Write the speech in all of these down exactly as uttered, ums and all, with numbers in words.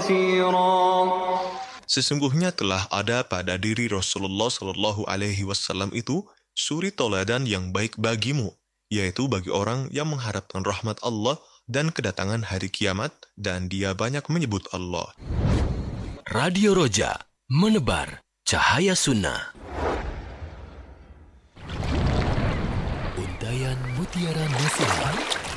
كثيرا. Sesungguhnya telah ada pada diri Rasulullah Shallallahu Alaihi Wasallam itu suri toladan yang baik bagimu, yaitu bagi orang yang mengharapkan rahmat Allah dan kedatangan hari kiamat, dan dia banyak menyebut Allah. Radio Roja, menebar cahaya sunnah. Untayan Mutiara Nasihat.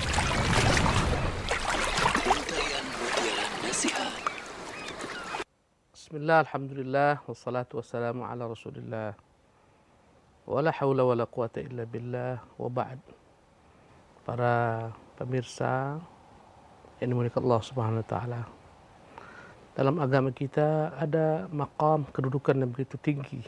Untayan Mutiara Nasihat. Bismillah, alhamdulillah, wassalatu wassalamu ala rasulillah. Wala hawla wala quwata illa billah, wa ba'd. Para pemirsa yang dimuliakan Allah subhanahu wa ta'ala, dalam agama kita ada maqam kedudukan yang begitu tinggi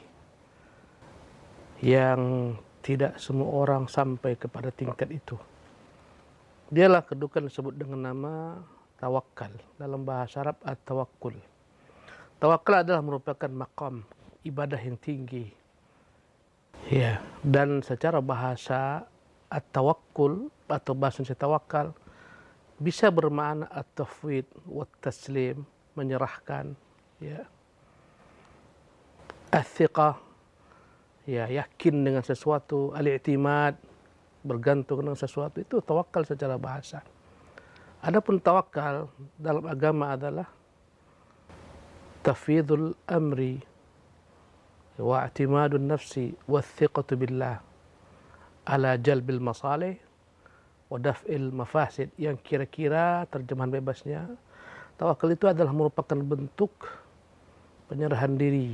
yang tidak semua orang sampai kepada tingkat itu. Dialah kedudukan disebut dengan nama tawakal. Dalam bahasa Arab at-tawakkul. Tawakal adalah merupakan maqam ibadah yang tinggi. Ya, dan secara bahasa at-tawakkul atau bahasa Indonesia tawakal bisa bermakna at-tafwid wa taslim, menyerahkan, ya. As-thiqah, ya, yakin dengan sesuatu, al-i'timad, bergantung dengan sesuatu, itu tawakal secara bahasa. Adapun tawakal dalam agama adalah tafwidul amri wa i'timadun nafsi wa thiqatu billah ala jalbil masalih wa daf'il mafasid, yang kira-kira terjemahan bebasnya tawakal itu adalah merupakan bentuk penyerahan diri,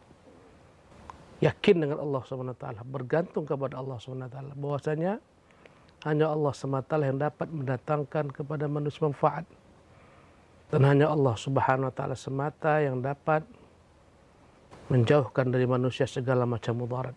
yakin dengan Allah subhanahu wa taala, bergantung kepada Allah subhanahu wa taala, bahwasanya hanya Allah semata yang dapat mendatangkan kepada manusia manfaat, dan hanya Allah subhanahu wa taala semata yang dapat menjauhkan dari manusia segala macam mudarat.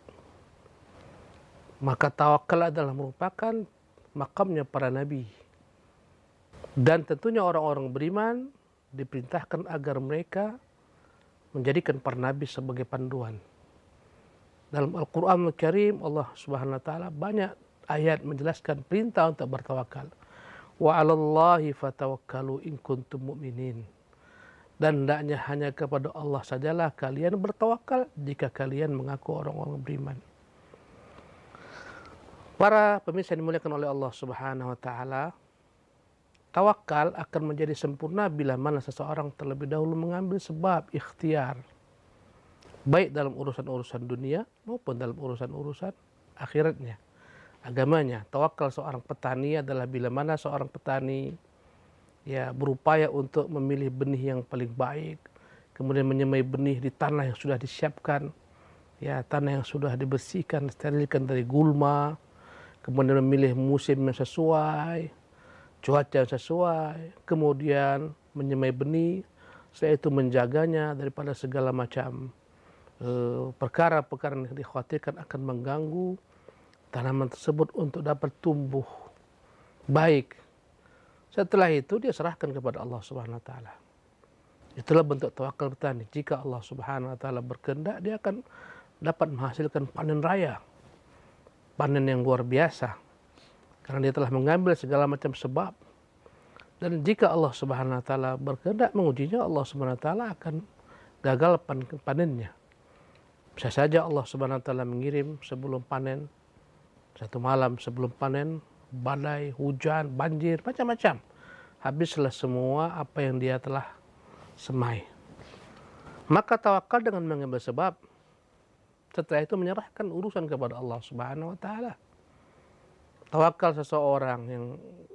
Maka tawakal adalah merupakan makamnya para nabi. Dan tentunya orang-orang beriman diperintahkan agar mereka menjadikan para nabi sebagai panduan. Dalam Al-Quran Al-Karim, Allah subhanahu wa ta'ala banyak ayat menjelaskan perintah untuk bertawakal. Wa 'alallahi fatawakkalu in kuntum mu'minin. Dan hendaknya hanya kepada Allah sajalah kalian bertawakal jika kalian mengaku orang-orang beriman. Para pemirsa yang dimuliakan oleh Allah subhanahu wa ta'ala, tawakal akan menjadi sempurna bila mana seseorang terlebih dahulu mengambil sebab ikhtiar, baik dalam urusan-urusan dunia maupun dalam urusan-urusan akhiratnya, agamanya. Tawakal seorang petani adalah bila mana seorang petani ya berupaya untuk memilih benih yang paling baik, kemudian menyemai benih di tanah yang sudah disiapkan, ya, tanah yang sudah dibersihkan, sterilkan dari gulma, kemudian memilih musim yang sesuai, cuaca yang sesuai, kemudian menyemai benih, setelah itu menjaganya daripada segala macam uh, perkara-perkara yang dikhawatirkan akan mengganggu tanaman tersebut untuk dapat tumbuh baik. Setelah itu dia serahkan kepada Allah subhanahu wa taala. Itulah bentuk tawakal petani. Jika Allah subhanahu wa taala berkehendak, dia akan dapat menghasilkan panen raya, panen yang luar biasa, karena dia telah mengambil segala macam sebab. Dan jika Allah subhanahu wa taala berkehendak mengujinya, Allah subhanahu wa taala akan gagal panennya. Bisa saja Allah subhanahu wa taala mengirim sebelum panen, satu malam sebelum panen, badai, hujan, banjir, macam-macam. Habislah semua apa yang dia telah semai. Maka tawakal dengan mengambil sebab, setelah itu menyerahkan urusan kepada Allah subhanahu wa ta'ala. Tawakal seseorang yang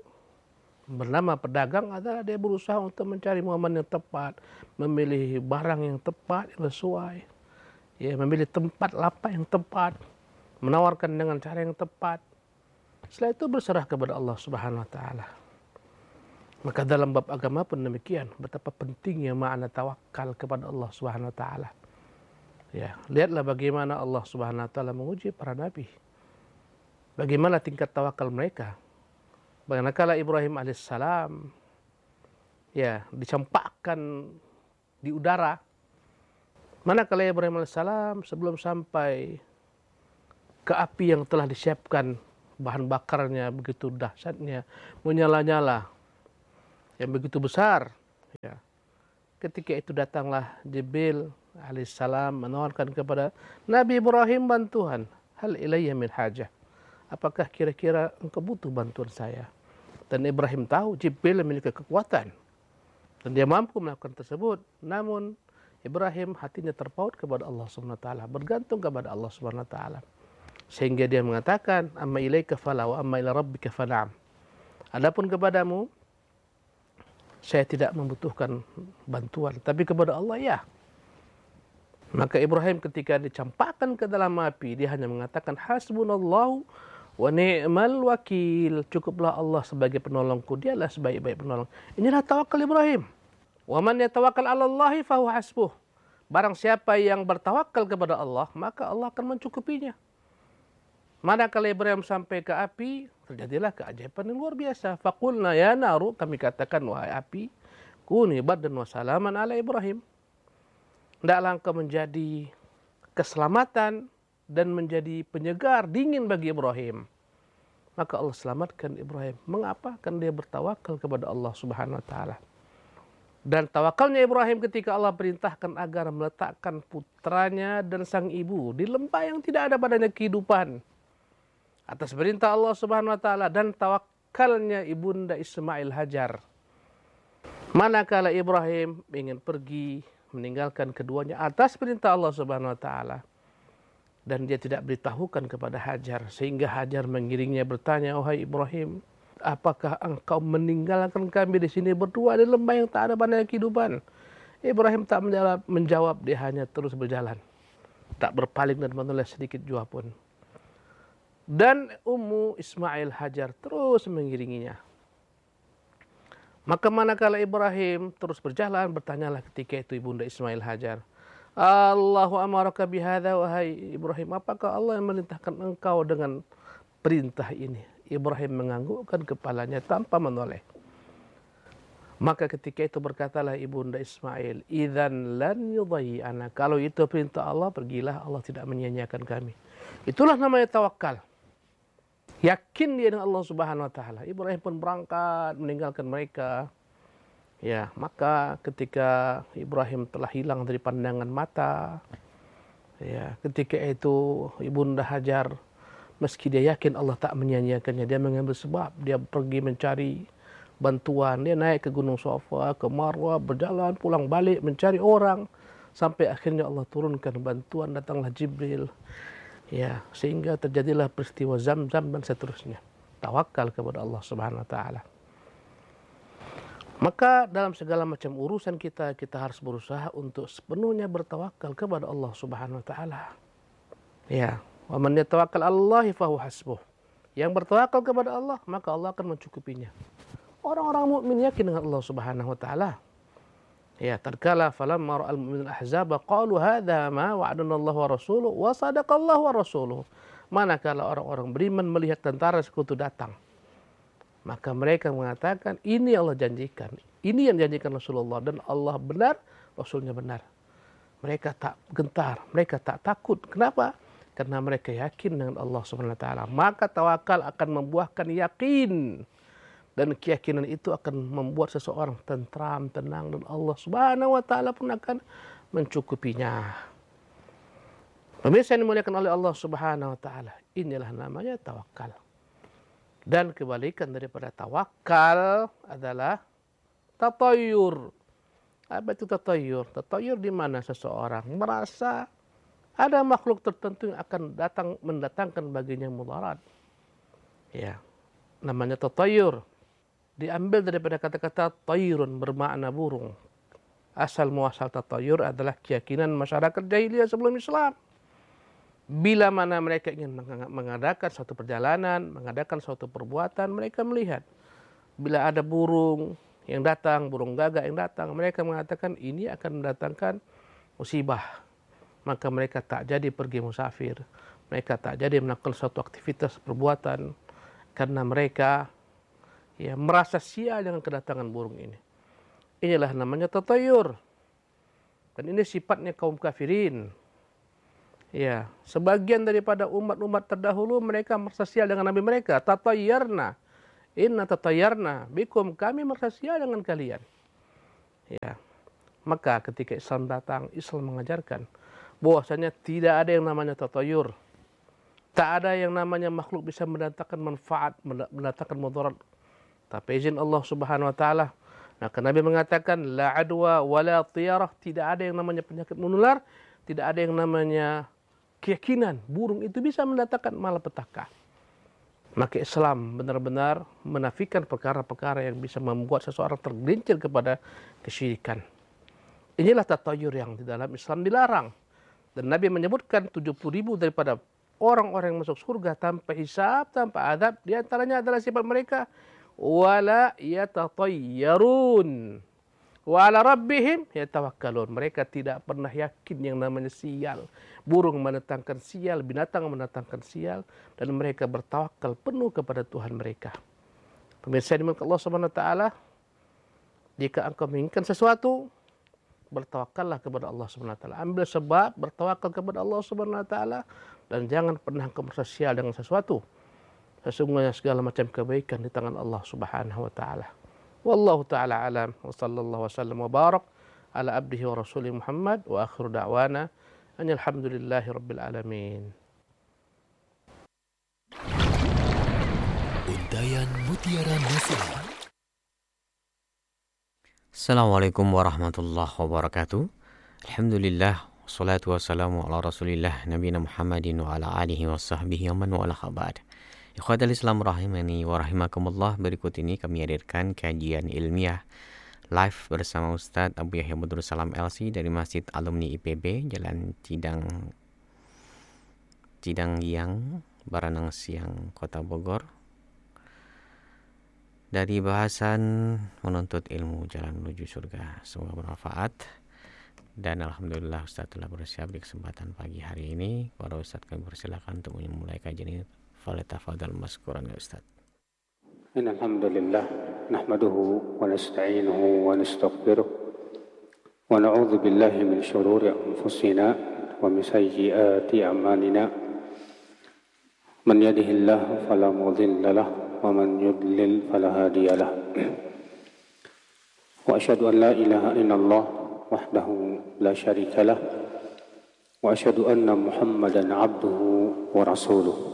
bernama pedagang adalah dia berusaha untuk mencari momen yang tepat, memilih barang yang tepat, yang sesuai, ya, memilih tempat lapak yang tepat, menawarkan dengan cara yang tepat. Setelah itu berserah kepada Allah subhanahu wa ta'ala. Maka dalam bab agama pun demikian, betapa pentingnya makna tawakal kepada Allah subhanahu wa ta'ala. Ya, lihatlah bagaimana Allah subhanahu wa ta'ala menguji para nabi. Bagaimana tingkat tawakal mereka. Bagaimana Ibrahim alaihissalam, ya, dicampakkan di udara. Manakala Ibrahim alaihissalam sebelum sampai ke api yang telah disiapkan, bahan bakarnya begitu dahsyatnya, menyala-nyala, yang begitu besar, ya. ketika itu datanglah Jibril alaihissalam menawarkan kepada Nabi Ibrahim bantuan. Hal ilayya min hajah. Apakah kira-kira engkau butuh bantuan saya? Dan Ibrahim tahu Jibril memiliki kekuatan. Dan dia mampu melakukan tersebut. Namun Ibrahim hatinya terpaut kepada Allah subhanahu wa taala. Bergantung kepada Allah subhanahu wa taala. Sehingga dia mengatakan, amma ilaika fala wa amma ila rabbika fana'am. Adapun kepadamu, saya tidak membutuhkan bantuan, tapi kepada Allah ya. Maka Ibrahim ketika dicampakkan ke dalam api, dia hanya mengatakan hasbunallahu wa ni'mal wakil. Cukuplah Allah sebagai penolongku, dialah sebaik-baik penolong. Inilah tawakal Ibrahim. Wa man yatawakkal 'ala Allahi fahuwa hasbuh. Barang siapa yang bertawakal kepada Allah, maka Allah akan mencukupinya. Manakala Ibrahim sampai ke api, terjadilah keajaiban yang luar biasa. Faqulna ya naru, kami katakan wahai api, kuni bardan wa salaman ala Ibrahim. Hendaklah engkau menjadi keselamatan dan menjadi penyegar dingin bagi Ibrahim. Maka Allah selamatkan Ibrahim. Mengapa? Karena dia bertawakal kepada Allah Subhanahu wa taala. Dan tawakalnya Ibrahim ketika Allah perintahkan agar meletakkan putranya dan sang ibu di lembah yang tidak ada padanya kehidupan. Atas perintah Allah Subhanahu wa taala dan tawakalnya ibunda Ismail Hajar. Manakala Ibrahim ingin pergi meninggalkan keduanya atas perintah Allah Subhanahu wa taala dan dia tidak beritahukan kepada Hajar, sehingga Hajar mengiringnya bertanya, "Wahai Ibrahim, apakah engkau meninggalkan kami di sini berdua di lembah yang tak ada padanya kehidupan?" Ibrahim tak menjawab, menjawab, dia hanya terus berjalan, tak berpaling dan menoleh sedikit jua pun. Dan Ummu Ismail Hajar terus mengiringinya. Maka manakala Ibrahim terus berjalan, bertanyalah ketika itu ibunda Ismail Hajar, Allahu amaraka bihadza, wahai Ibrahim, apakah Allah yang merintahkan engkau dengan perintah ini? Ibrahim menganggukkan kepalanya tanpa menoleh. Maka ketika itu berkatalah ibunda Ismail, idzan lan yudhi'ana, kalau itu perintah Allah, pergilah, Allah tidak menyia-nyiakan kami. Itulah namanya tawakal. Yakin dia dengan Allah Subhanahu wa taala. Ibrahim pun berangkat meninggalkan mereka. Ya, maka ketika Ibrahim telah hilang dari pandangan mata, ya, ketika itu ibunda Hajar, meski dia yakin Allah tak menyia-nyiakannya, dia mengambil sebab, dia pergi mencari bantuan, dia naik ke Gunung Safa, ke Marwah, berjalan pulang balik mencari orang, sampai akhirnya Allah turunkan bantuan, datanglah Jibril. Ya, sehingga terjadilah peristiwa Zam-Zam dan seterusnya. Tawakal kepada Allah Subhanahu wa taala. Maka dalam segala macam urusan kita, kita harus berusaha untuk sepenuhnya bertawakal kepada Allah Subhanahu wa taala. Ya, wa man yatawakkal 'alallahi fahuwa hasbuh. Yang bertawakal kepada Allah, maka Allah akan mencukupinya. Orang-orang mukmin yakin dengan Allah Subhanahu wa taala. Ya, tatkala falamma ra'al mu'minul ahzaba qalu hadza ma wa'adana Allah wa rasuluhu wa sadaqallahu wa rasuluhu. Manakala orang-orang beriman melihat tentara sekutu datang, maka mereka mengatakan, ini Allah janjikan, ini yang janjikan Rasulullah, dan Allah benar, Rasulnya benar. Mereka tak gentar, mereka tak takut. Kenapa? Karena mereka yakin dengan Allah Subhanahu wa taala. Maka tawakal akan membuahkan yakin. Dan keyakinan itu akan membuat seseorang tentram, tenang, dan Allah Subhanahu wa taala pun akan mencukupinya. Pemirsa yang dimuliakan oleh Allah Subhanahu wa taala, inilah namanya tawakal. Dan kebalikan daripada tawakal adalah tatayur. Apa itu tatayur? Tatayur di mana seseorang merasa ada makhluk tertentu yang akan datang mendatangkan baginya mudarat. Ya, namanya tatayur. Diambil daripada kata-kata tayrun, bermakna burung. Asal muasal tatayur adalah keyakinan masyarakat jahiliyah sebelum Islam. Bila mana mereka ingin mengadakan suatu perjalanan, mengadakan suatu perbuatan, mereka melihat. Bila ada burung yang datang, burung gagak yang datang, mereka mengatakan ini akan mendatangkan musibah. Maka mereka tak jadi pergi musafir. Mereka tak jadi melakukan suatu aktivitas perbuatan. Karena mereka ya merasa sial dengan kedatangan burung ini. Inilah namanya tatayur. Dan ini sifatnya kaum kafirin. Ya, sebagian daripada umat-umat terdahulu mereka merasa sial dengan nabi mereka. Tatayyarna. Inna tatayyarna bikum, kami merasa sial dengan kalian. Ya. Maka ketika Islam datang, Islam mengajarkan bahwasanya tidak ada yang namanya tatayur. Tak ada yang namanya makhluk bisa mendatangkan manfaat, mendatangkan mudarat. Tapi izin Allah Subhanahu wa taala. Maka Nabi mengatakan la adwa wala tiyarah, tidak ada yang namanya penyakit menular, tidak ada yang namanya keyakinan burung itu bisa mendatangkan malapetaka. Maka Islam benar-benar menafikan perkara-perkara yang bisa membuat seseorang tergelincir kepada kesyirikan. Inilah tatayur yang di dalam Islam dilarang. Dan Nabi menyebutkan tujuh puluh ribu daripada orang-orang yang masuk surga tanpa hisab, tanpa adab. Di antaranya adalah sifat mereka. Wala yatatayyarun. Wa ala rabbihim yatawakkalun. Mereka tidak pernah yakin yang namanya sial. Burung mendatangkan sial, binatang mendatangkan sial. Dan mereka bertawakal penuh kepada Tuhan mereka. Pemirsa dimana Allah subhanahu wa taala, jika engkau menginginkan sesuatu, bertawakallah kepada Allah subhanahu wa taala. Ambil sebab, bertawakal kepada Allah subhanahu wa taala. Dan jangan pernah engkau merasa sial dengan sesuatu. Sesungguhnya segala macam kebaikan di tangan Allah subhanahu wa ta'ala. Wallahu ta'ala alam. Wa sallallahu wa sallam wa barak ala abdihi wa rasulih Muhammad. Wa akhiru da'wana anilhamdulillahi rabbil alamin. Untayan Mutiara Nasihat. Assalamualaikum warahmatullahi wabarakatuh. Alhamdulillah. Wassalatu wassalamu ala rasulillah Nabina Muhammadin wa ala alihi wa sahbihi wa man wa ala khabad. Ikhwatal Islam rahimani wa rahimakumullah. Berikut ini kami hadirkan kajian ilmiah live bersama Ustadz Abu Yahya Badrus Salam L C dari Masjid Alumni I P B Jalan Cidang Cidang Giang, Baranang Siang, Kota Bogor. Dari bahasan menuntut ilmu jalan menuju surga. Semoga bermanfaat. Dan alhamdulillah Ustadz telah bersiap di kesempatan pagi hari ini. Para Ustadz kami persilakan untuk memulai kajian ini. Falyatafadhal mashkuran ya Ustadz. Innal hamdalillah nahmaduhu wa nasta'inuhu wa nastaghfiruh wa na'udzu billahi min shururi anfusina wa min sayyiati a'malina. Man yahdihillahu fala mudilla lahu wa man yudlil fala hadiya lahu. Wa asyhadu an la ilaha illallah wahdahu la syarika lah wa asyhadu anna Muhammadan abduhu wa rasuluh.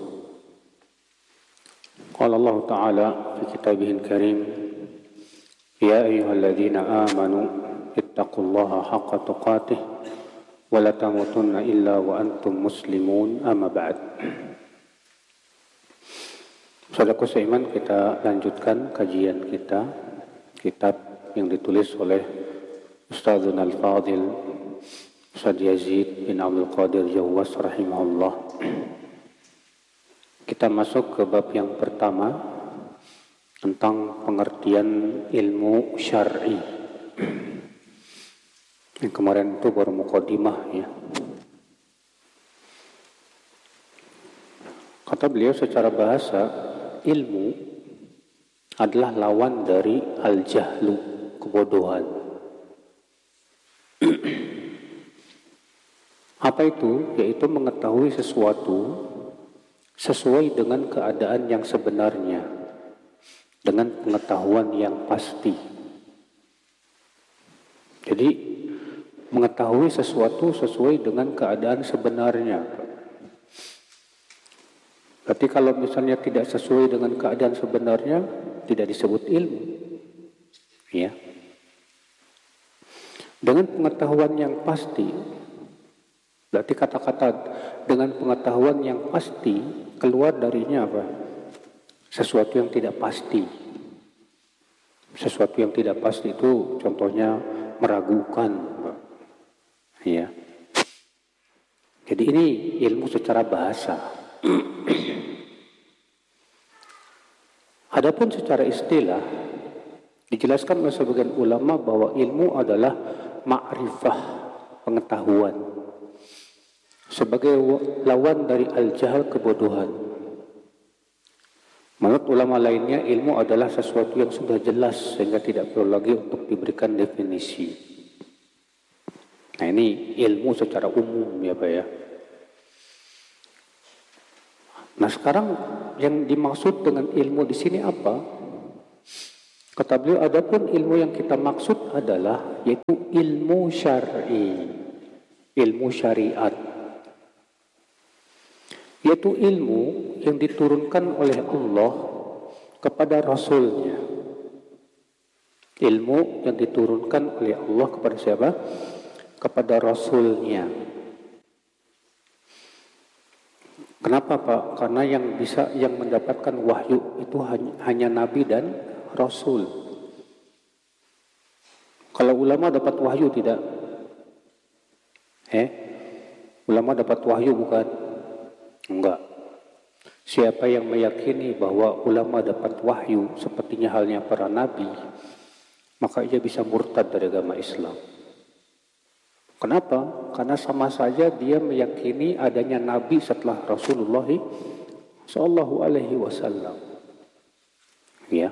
Qala Allah Ta'ala fi kitabihil karim, ya ayyuhalladzina amanu ittaqullaha haqqa tuqatih wa la tamutunna illa wa antum muslimun, amma ba'd. Saudaraku seiman, kita lanjutkan kajian kita kitab yang ditulis oleh Ustadzun Al-Fadil Ustadz Yazid bin Abdul Qadir Jawas rahimahullah. Kita masuk ke bab yang pertama tentang pengertian ilmu syar'i. Yang kemarin itu baru muqaddimah ya. Kata beliau secara bahasa, ilmu adalah lawan dari al-jahlu, kebodohan. Apa itu? Yaitu mengetahui sesuatu sesuai dengan keadaan yang sebenarnya, dengan pengetahuan yang pasti. Jadi mengetahui sesuatu sesuai dengan keadaan sebenarnya. Berarti kalau misalnya tidak sesuai dengan keadaan sebenarnya, tidak disebut ilmu. Ya. Dengan pengetahuan yang pasti, berarti kata-kata dengan pengetahuan yang pasti, keluar darinya apa? Sesuatu yang tidak pasti. Sesuatu yang tidak pasti itu contohnya meragukan. Ya. Jadi ini ilmu secara bahasa. Adapun secara istilah, dijelaskan oleh sebagian ulama bahwa ilmu adalah ma'rifah, pengetahuan, sebagai lawan dari al-jahal, kebodohan. Menurut ulama lainnya, ilmu adalah sesuatu yang sudah jelas sehingga tidak perlu lagi untuk diberikan definisi. Nah ini ilmu secara umum ya Pak ya. Nah sekarang yang dimaksud dengan ilmu di sini apa? Kata beliau, adapun ilmu yang kita maksud adalah yaitu ilmu syar'i, ilmu syariat, yaitu ilmu yang diturunkan oleh Allah kepada Rasulnya. Ilmu yang diturunkan oleh Allah kepada siapa? Kepada Rasulnya. Kenapa Pak? Karena yang bisa, yang mendapatkan wahyu itu hanya, hanya Nabi dan Rasul. Kalau ulama dapat wahyu tidak? Eh? Ulama dapat wahyu bukan? Enggak. Siapa yang meyakini bahwa ulama dapat wahyu sepertinya halnya para nabi, maka ia bisa murtad dari agama Islam. Kenapa? Karena sama saja dia meyakini adanya nabi setelah Rasulullah sallallahu alaihi wasallam. Ya.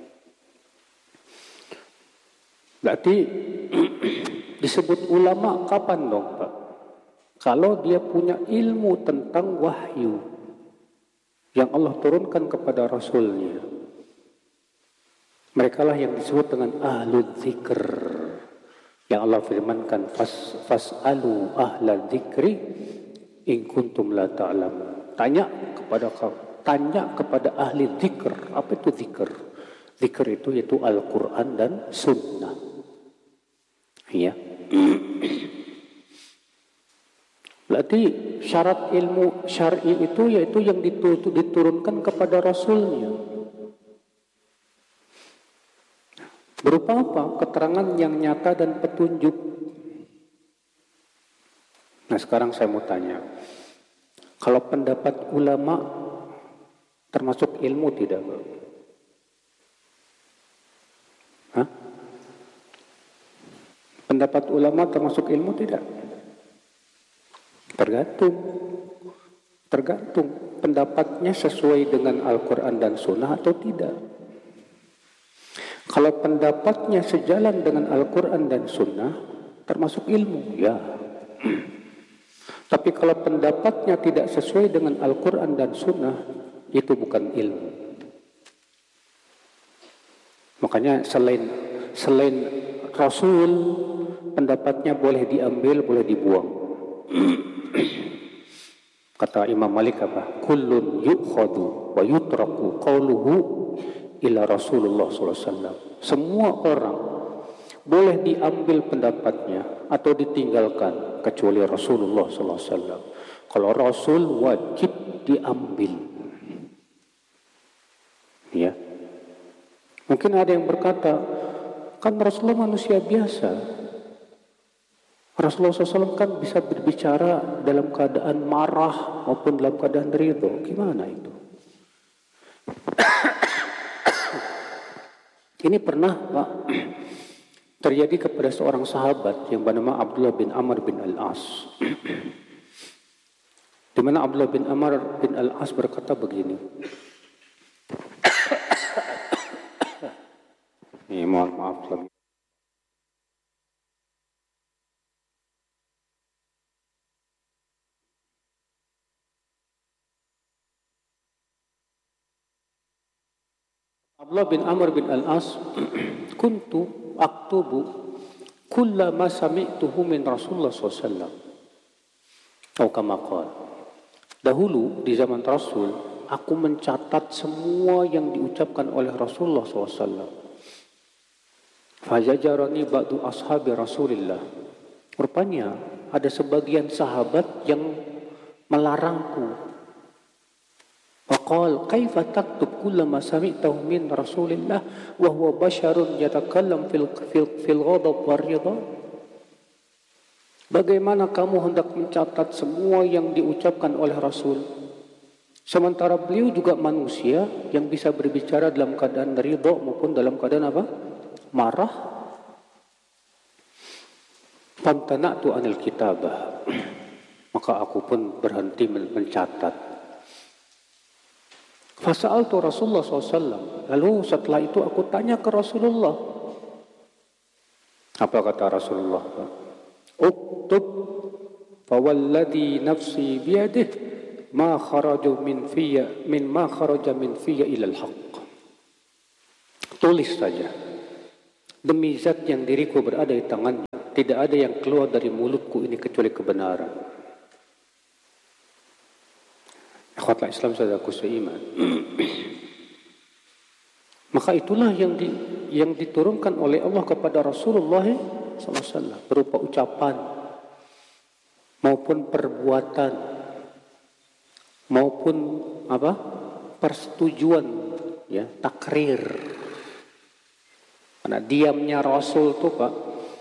Berarti disebut ulama kapan dong, Pak? Kalau dia punya ilmu tentang wahyu yang Allah turunkan kepada Rasulnya. Mereka lah yang disebut dengan ahlul dzikr. Yang Allah firmankan, Fas, fas'alu ahla dzikri in kuntum la ta'lamun. Tanya kepada kau, tanya kepada ahli dzikr. Apa itu dzikr? Dzikr itu yaitu Al-Quran dan Sunnah. Ya. Berarti syarat ilmu syar'i itu yaitu yang diturunkan kepada Rasulnya. Berupa apa? Keterangan yang nyata dan petunjuk. Nah sekarang saya mau tanya, kalau pendapat ulama termasuk ilmu tidak? Hah? Pendapat ulama termasuk ilmu tidak? Tergantung. Tergantung pendapatnya sesuai dengan Al-Quran dan Sunnah atau tidak. Kalau pendapatnya sejalan dengan Al-Quran dan Sunnah, termasuk ilmu, ya. Tapi kalau pendapatnya tidak sesuai dengan Al-Quran dan Sunnah, itu bukan ilmu. Makanya selain selain Rasul, pendapatnya boleh diambil, boleh dibuang. Kata Imam Malik apa? Kullun yu'khadu wa yutraku qawluhu ila Rasulullah sallallahu alaihi wasallam. Semua orang boleh diambil pendapatnya atau ditinggalkan kecuali Rasulullah sallallahu alaihi wasallam. Kalau Rasul wajib diambil. Ya. Mungkin ada yang berkata, kan Rasulullah manusia biasa. Rasulullah sallallahu alaihi wasallam kan bisa berbicara dalam keadaan marah maupun dalam keadaan ridho. Gimana itu? Ini pernah Pak terjadi kepada seorang sahabat yang bernama Abdullah bin Amr bin Al-As. Di mana Abdullah bin Amr bin Al-As berkata begini. Ini mohon maaf lagi. Abdullah bin Amr bin Al-As, kuntu aktubu kulla ma sami'tuhu min Rasulullah sallallahu alaihi wasallam. Atau kama qala. Dahulu di zaman Rasul, aku mencatat semua yang diucapkan oleh Rasulullah sallallahu alaihi wasallam. Fajajarani ba'du ashabi Rasulillah. Rupanya ada sebagian sahabat yang melarangku. Waqal kaifa taktub kulla ma sami'tahu min Rasulillah wa huwa basharun yatakallam fil fil fil ghadab war ridha. Bagaimana kamu hendak mencatat semua yang diucapkan oleh Rasul sementara beliau juga manusia yang bisa berbicara dalam keadaan ridha maupun dalam keadaan apa? Marah. Famtana'tu anil kitabah. Maka aku pun berhenti mencatat. Fasa'altu Rasulullah sallallahu alaihi wasallam. Lalu setelah itu aku tanya ke Rasulullah. Apa kata Rasulullah? Uktub fawalladhi nafsi biyadih ma kharaju min fiyya min ma kharaja min fiyya ilal haqq. Tulis saja. Demi zat yang diriku berada di tangannya, tidak ada yang keluar dari mulutku ini kecuali kebenaran. Akhwatlah Islam saudaraku seiman. Maka itulah yang di, yang diturunkan oleh Allah kepada Rasulullah sallallahu alaihi wasallam berupa ucapan maupun perbuatan maupun apa? Persetujuan, ya, takrir. Karena diamnya Rasul itu Pak,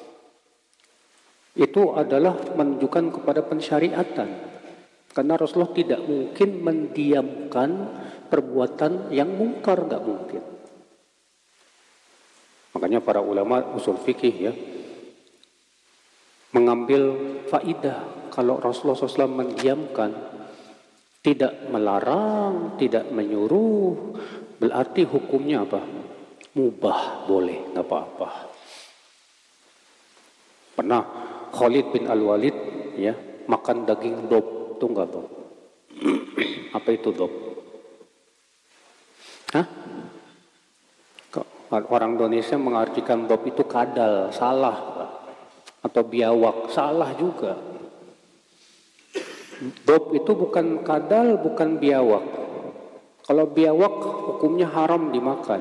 itu adalah menunjukkan kepada pensyariatan. Karena Rasulullah tidak mungkin mendiamkan perbuatan yang mungkar, nggak mungkin. Makanya para ulama usul fikih ya mengambil faidah kalau Rasulullah shallallahu alaihi wasallam mendiamkan, tidak melarang, tidak menyuruh, berarti hukumnya apa? Mubah, boleh, nggak apa-apa. Pernah Khalid bin Al-Walid ya makan daging dob, tuh nggak dob? Apa itu dob? Hah? Orang Indonesia mengartikan dob itu kadal, salah Pak. Atau biawak, salah juga. Dob itu bukan kadal, bukan biawak. Kalau biawak hukumnya haram dimakan.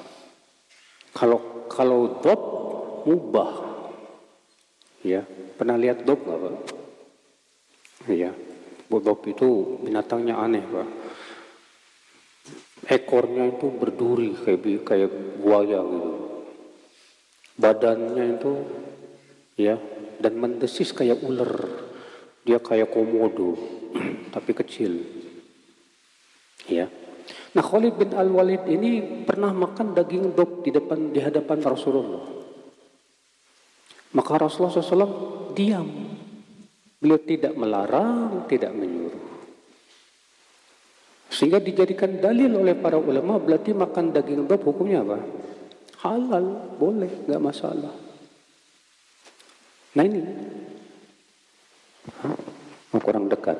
Kalau kalau dob mubah. Ya, pernah lihat dob nggak Pak? Iya, dob itu binatangnya aneh Pak. Ekornya itu berduri kayak kayak buaya gitu. Badannya itu ya dan mendesis kayak ular. Dia kayak komodo tapi kecil. Ya. Nah, Khalid bin Al-Walid ini pernah makan daging dob di depan di hadapan Rasulullah. Maka Rasulullah shallallahu alaihi wasallam diam. Beliau tidak melarang, tidak menyuruh. Sehingga dijadikan dalil oleh para ulama, berarti makan daging dob hukumnya apa? Halal, boleh, nggak masalah. Nah ini, Hah? Oh, kurang dekat.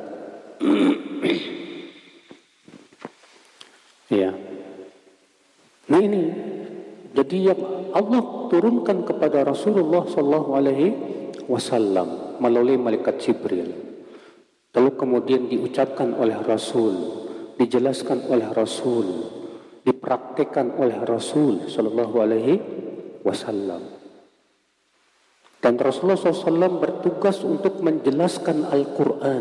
Ya. Nah ini, jadi yang Allah turunkan kepada Rasulullah Sallallahu Alaihi Wasallam melalui malaikat Jibril, lalu kemudian diucapkan oleh Rasul, dijelaskan oleh Rasul, dipraktikkan oleh Rasul Sallallahu Alaihi Wasallam. Dan Rasulullah shallallahu alaihi wasallam bertugas untuk menjelaskan Al-Quran.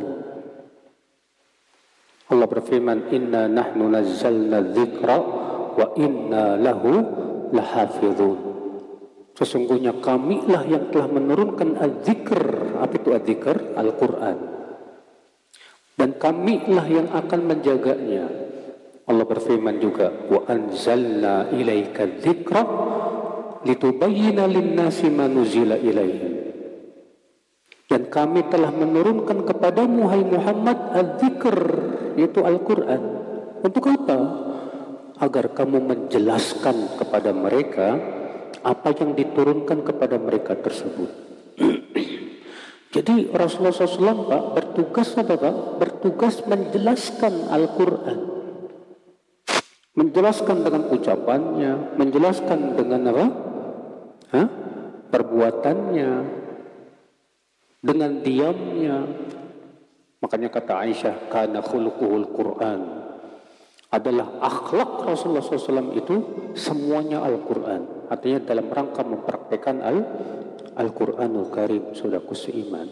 Allah berfirman, Inna nahnu nazzalna dzikra wa inna lahu lahafidhun. Sesungguhnya kamilah yang telah menurunkan al-dzikr. Apa itu al-dzikr? Al-Quran. Dan kamilah yang akan menjaganya. Allah berfirman juga, wa anzalna ilaika dzikra litubayyina lin-nasi ma nuzila ilaihim. Dan kami telah menurunkan kepadamu hai Muhammad al-dzikr, yaitu Al-Quran. Untuk apa? Agar kamu menjelaskan kepada mereka apa yang diturunkan kepada mereka tersebut. Jadi Rasulullah shallallahu alaihi wasallam Pak bertugas apa Pak? Bertugas menjelaskan Al-Quran. Menjelaskan dengan ucapannya, menjelaskan dengan apa? Hah? Perbuatannya, dengan diamnya. Makanya kata Aisyah, kana khuluquhul Quran. Adalah akhlak Rasulullah shallallahu alaihi wasallam itu semuanya Al-Quran. Artinya dalam rangka mempraktikkan Al Al-Quranul Karim, saudaraku seiman.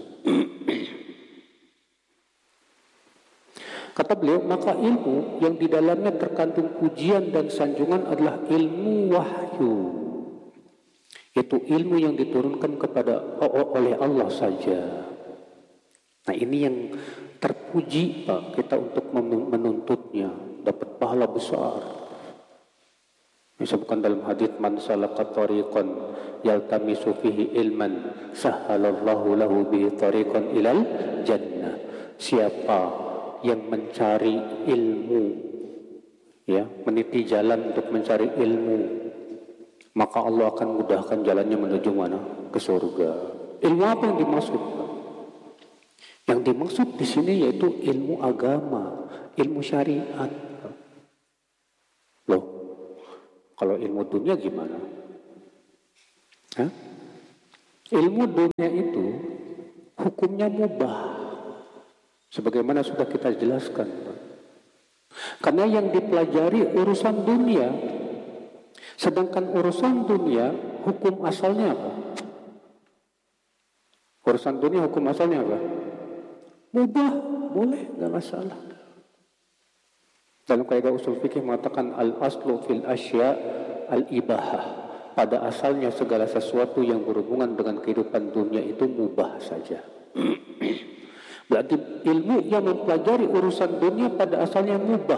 Kata beliau, maka ilmu yang di dalamnya terkandung pujian dan sanjungan adalah ilmu wahyu. Itu ilmu yang diturunkan kepada oleh Allah saja. Nah ini yang terpuji Pak, kita untuk menuntutnya, dapat pahala besar. Disebutkan dalam hadits, man salaka tariqan yaltamisu fihi ilman sahhalallahu lahu bihi tariqan ilal jannah. Siapa yang mencari ilmu, ya, meniti jalan untuk mencari ilmu, maka Allah akan mudahkan jalannya menuju mana? Ke surga. Ilmu apa yang dimaksud? Yang dimaksud di sini yaitu ilmu agama, ilmu syariat. Loh, Kalau ilmu dunia gimana? Hah? Ilmu dunia itu hukumnya mubah. Sebagaimana sudah kita jelaskan. Karena yang dipelajari urusan dunia. Sedangkan urusan dunia hukum asalnya apa? Urusan dunia hukum asalnya apa? Mubah, boleh, gak masalah. Dalam kaidah usul fikih mengatakan al-aslu fil asya al-ibahah. Pada asalnya segala sesuatu yang berhubungan dengan kehidupan dunia itu mubah saja. Berarti ilmu yang mempelajari urusan dunia pada asalnya mubah.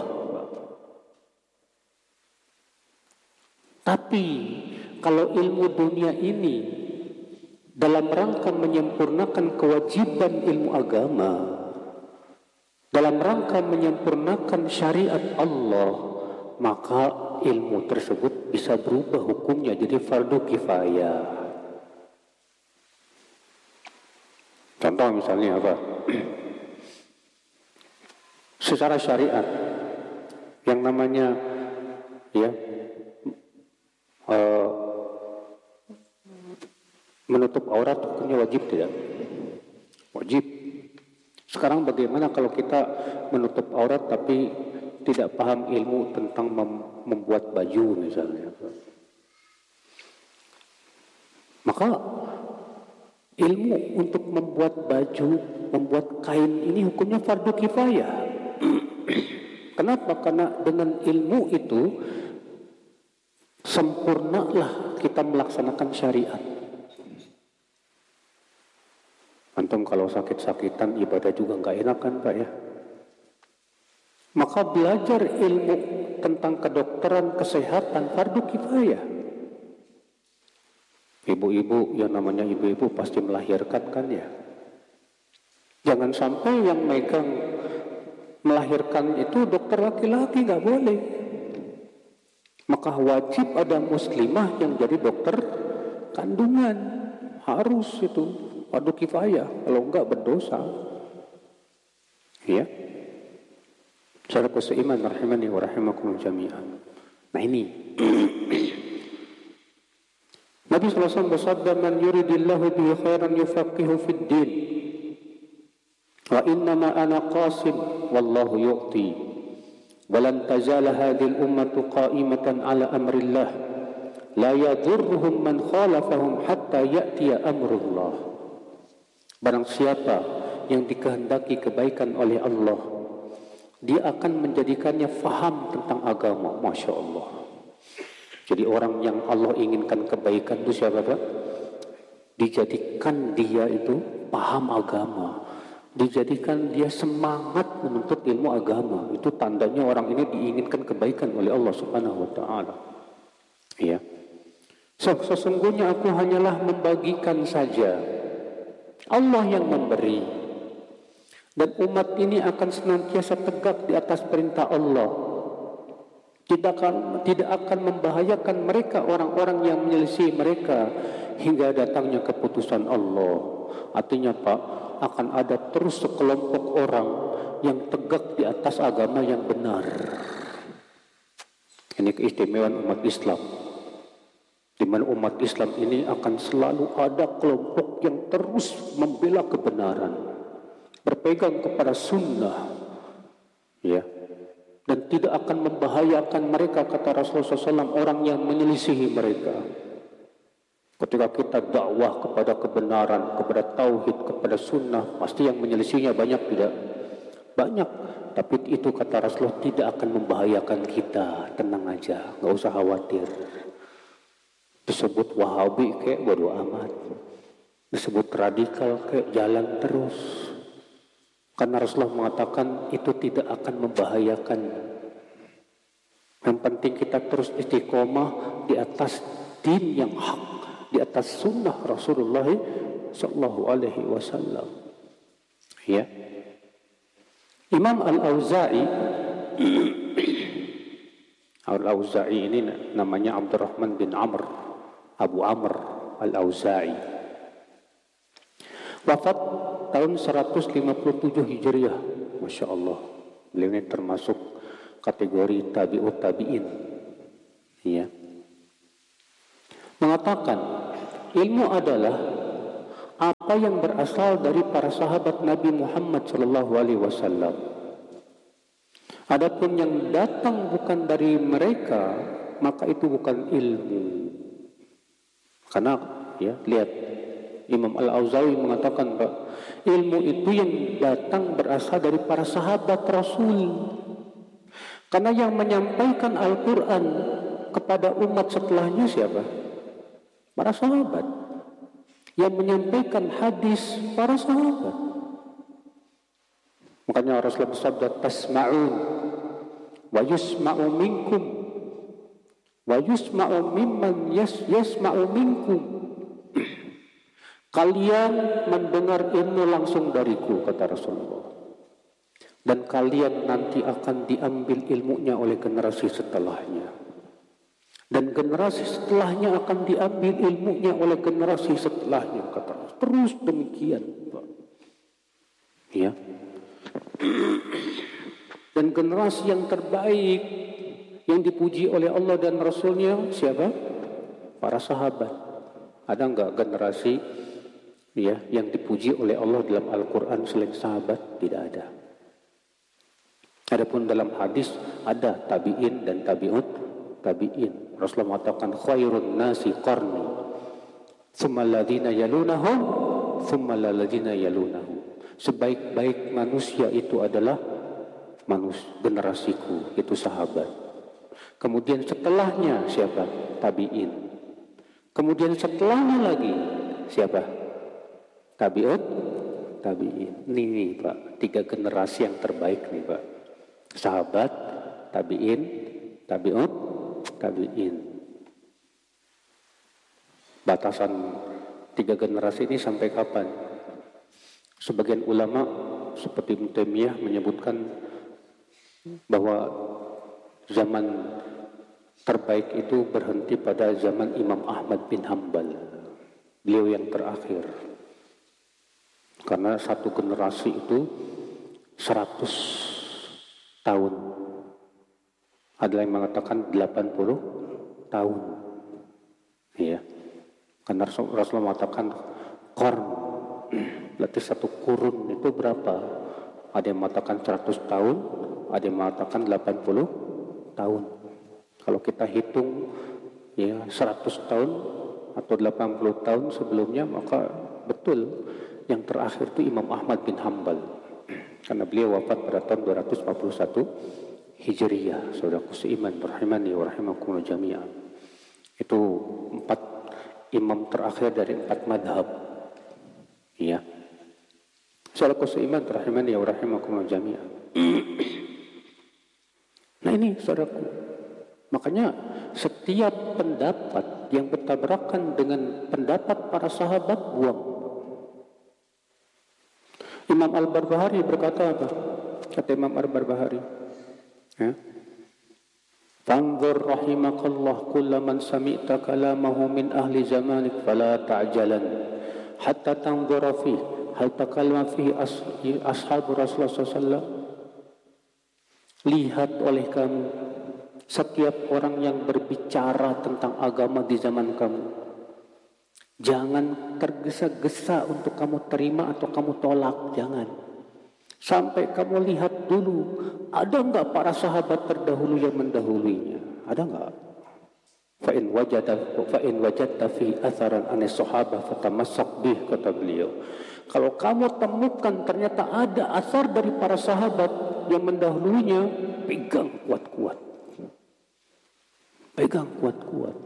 Tapi kalau ilmu dunia ini dalam rangka menyempurnakan kewajiban ilmu agama, dalam rangka menyempurnakan syariat Allah, maka ilmu tersebut bisa berubah hukumnya jadi fardu kifayah. Contoh misalnya apa? Secara syariat yang namanya ya uh, menutup aurat hukumnya wajib tidak? Wajib. Sekarang bagaimana kalau kita menutup aurat tapi tidak paham ilmu tentang mem- membuat baju misalnya? Maka ilmu untuk membuat baju, membuat kain ini hukumnya fardu kifayah. Kenapa? Karena dengan ilmu itu sempurnalah kita melaksanakan syariat. Antum kalau sakit-sakitan ibadah juga nggak enak kan Pak ya? Maka belajar ilmu tentang kedokteran kesehatan fardu kifayah. Ibu-ibu yang namanya ibu-ibu pasti melahirkan kan ya. Jangan sampai yang megang melahirkan itu dokter laki-laki, nggak boleh. Maka wajib ada muslimah yang jadi dokter kandungan, harus itu fardu kifayah. Kalau enggak berdosa. Ya. Saudara seiman rahimani wa rahimakum jami'an. Nah ini Nabi sallallahu alaihi wasallam bersabda, "Man yuridillahu bihi khairan yufaqihu fid din. Wa innama ana qasim wallahu yu'ti. Wa lan tazala hadhihi al-ummatu qa'imatan ala amrillah. La yadhurruhum man khalafahum hatta ya'tiya amrullah." Barang siapa yang dikehendaki kebaikan oleh Allah, dia akan menjadikannya faham tentang agama. Masya Allah. Jadi orang yang Allah inginkan kebaikan itu siapa Pak? Dijadikan dia itu paham agama. Dijadikan dia semangat menuntut ilmu agama. Itu tandanya orang ini diinginkan kebaikan oleh Allah Subhanahu wa taala. Ya. Sesungguhnya aku hanyalah membagikan saja. Allah yang memberi. Dan umat ini akan senantiasa tegak di atas perintah Allah. Tidak akan, tidak akan membahayakan mereka orang-orang yang menyelisih mereka hingga datangnya keputusan Allah. Artinya Pak, akan ada terus sekelompok orang yang tegak di atas agama yang benar. Ini keistimewaan umat Islam. Di mana umat Islam ini akan selalu ada kelompok yang terus membela kebenaran, berpegang kepada sunnah, ya. Dan tidak akan membahayakan mereka, kata Rasulullah shallallahu alaihi wasallam, orang yang menyelisihi mereka. Ketika kita dakwah kepada kebenaran, kepada tauhid, kepada sunnah, pasti yang menyelisihinya banyak tidak? Banyak. Tapi itu kata Rasulullah tidak akan membahayakan kita. Tenang aja, nggak usah khawatir. Disebut Wahabi kayak bodo amat. Disebut radikal kayak jalan terus. Karena Rasulullah mengatakan itu tidak akan membahayakan. Yang penting kita terus istiqomah di atas din yang hak, di atas sunnah Rasulullah sallallahu alaihi wasallam. Ya. Imam Al-Auza'i Al-Auza'i ini namanya Abdurrahman bin Amr, Abu Amr Al-Auza'i. Wafat tahun seratus lima puluh tujuh Hijriah. Masya Allah. Beliau ini termasuk kategori tabi'ut tabi'in. Ya. mengatakan ilmu adalah apa yang berasal dari para sahabat Nabi Muhammad sallallahu alaihi wasallam. Adapun yang datang bukan dari mereka, maka itu bukan ilmu. Karena ya, lihat Imam Al-Auza'i mengatakan, Pak, ilmu itu yang datang berasal dari para sahabat Rasul. Karena yang menyampaikan Al-Quran kepada umat setelahnya siapa? Para sahabat. Yang menyampaikan hadis, para sahabat. Makanya Rasulullah bersabda, tasma'un wa yusma'u minkum wa yusma'u mimman yas, yasma'u minkum. Kalian mendengar ilmu langsung dariku, kata Rasulullah. Dan kalian nanti akan diambil ilmunya oleh generasi setelahnya. Dan generasi setelahnya akan diambil ilmunya oleh generasi setelahnya, kata Rasulullah. Terus demikian, Pak. Ya. Dan generasi yang terbaik yang dipuji oleh Allah dan Rasulnya siapa? Para sahabat. Ada enggak generasi ya yang dipuji oleh Allah dalam Al-Quran selain sahabat? Tidak ada. Adapun dalam hadis ada tabi'in dan tabi'ut tabi'in. Rasulullah mengatakan khairun nasi qarni thumma alladhina yalunahum thumma alladhina yalunahum. Sebaik-baik manusia itu adalah manus generasiku, itu sahabat. Kemudian setelahnya siapa? Tabi'in. Kemudian setelahnya lagi siapa? Tabi'ut tabi'in. Ini nih, Pak, tiga generasi yang terbaik nih, Pak. Sahabat, tabi'in, tabi'ut tabi'in. Batasan tiga generasi ini sampai kapan? Sebagian ulama seperti Ibnu Taimiyah menyebutkan bahwa zaman terbaik itu berhenti pada zaman Imam Ahmad bin Hanbal. Beliau yang terakhir. Karena satu generasi itu seratus tahun. Ada yang mengatakan delapan puluh tahun. Iya. Karena Rasulullah mengatakan qarn. Berarti satu kurun itu berapa? Ada yang mengatakan seratus tahun, ada yang mengatakan delapan puluh tahun. Kalau kita hitung ya seratus tahun atau delapan puluh tahun sebelumnya, maka betul yang terakhir itu Imam Ahmad bin Hanbal. Karena beliau wafat pada tahun dua ratus empat puluh satu Hijriyah. Saudaraku seiman rahimani wa rahimakumullah jami'an. Itu empat imam terakhir dari empat madhab. Iya. Saudaraku seiman rahimani wa rahimakumullah jami'an. Nah ini saudaraku. Makanya setiap pendapat yang bertabrakan dengan pendapat para sahabat buang. Imam Al-Barbahari berkata apa? Kata Imam Al-Barbahari. Ya. Fanzur rahimakallah kulla man sami'ta kalamahu min ahli zamanik fala ta'jalan hatta tanzura fih hal takallama fihi as, ashabu Rasulullah sallallahu alaihi wasallam. Lihat oleh kamu setiap orang yang berbicara tentang agama di zaman kamu. Jangan tergesa-gesa untuk kamu terima atau kamu tolak, jangan. Sampai kamu lihat dulu, ada enggak para sahabat terdahulu yang mendahuluinya? Ada enggak? Fa in wajada fa in wajadta fi atharan anis sahabah fatamassak bih, kata beliau. Kalau kamu temukan ternyata ada asar dari para sahabat yang mendahuluinya, pegang kuat-kuat. Pegang kuat-kuat.